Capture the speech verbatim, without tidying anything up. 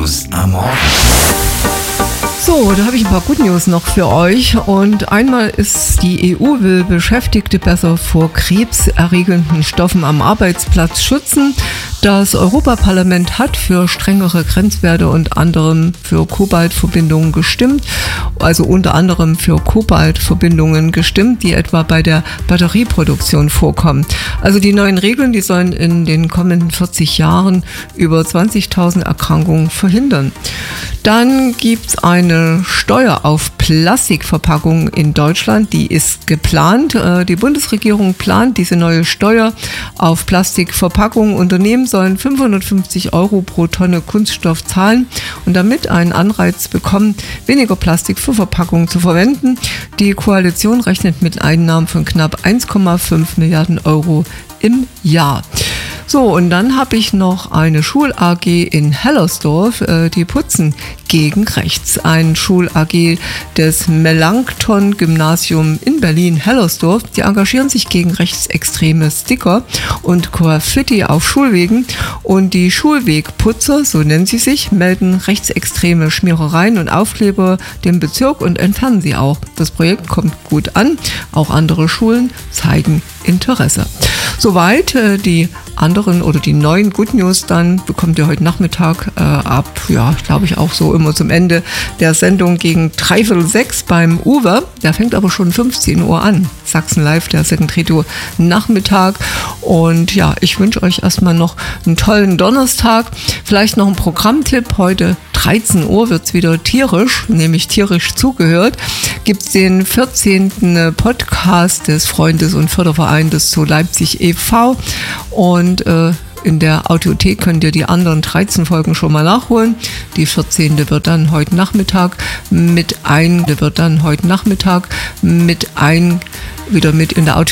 News am Morgen. So, da habe ich ein paar Good News noch für euch. Und einmal ist, die E U will Beschäftigte besser vor krebserregenden Stoffen am Arbeitsplatz schützen. Das Europaparlament hat für strengere Grenzwerte und anderem für Kobaltverbindungen gestimmt, also unter anderem für Kobaltverbindungen gestimmt, die etwa bei der Batterieproduktion vorkommen. Also die neuen Regeln, die sollen in den kommenden vierzig Jahren über zwanzigtausend Erkrankungen verhindern. Dann gibt es eine Steuer auf Plastikverpackungen in Deutschland, die ist geplant. Die Bundesregierung plant diese neue Steuer auf Plastikverpackungen. Unternehmen sollen fünfhundertfünfzig Euro pro Tonne Kunststoff zahlen und damit einen Anreiz bekommen, weniger Plastik für Verpackungen zu verwenden. Die Koalition rechnet mit Einnahmen von knapp eins Komma fünf Milliarden Euro im Jahr. So, und dann habe ich noch eine Schul-A G in Hellersdorf, äh, die putzen gegen rechts. Ein Schul-A G des Melanchthon-Gymnasium in Berlin-Hellersdorf. Die engagieren sich gegen rechtsextreme Sticker und Graffiti auf Schulwegen. Und die Schulwegputzer, so nennen sie sich, melden rechtsextreme Schmierereien und Aufkleber dem Bezirk und entfernen sie auch. Das Projekt kommt gut an. Auch andere Schulen zeigen Interesse. Soweit äh, die anderen oder die neuen Good News, dann bekommt ihr heute Nachmittag äh, ab, ja, glaube ich auch so immer zum Ende der Sendung gegen dreiviertel sechs beim Uwe. Der fängt aber schon fünfzehn Uhr an. Sachsen Live, der Second Radio Nachmittag. Und ja, ich wünsche euch erstmal noch einen tollen Donnerstag. Vielleicht noch ein Programmtipp. Heute dreizehn Uhr wird es wieder tierisch, nämlich tierisch zugehört. Gibt es den vierzehnten Podcast des Freundes- und Fördervereins zu Leipzig e V. Und äh, in der Audiothek könnt ihr die anderen dreizehn Folgen schon mal nachholen. Die vierzehnte wird dann heute Nachmittag mit ein, wird dann heute Nachmittag mit ein, wieder mit in der Audiothek.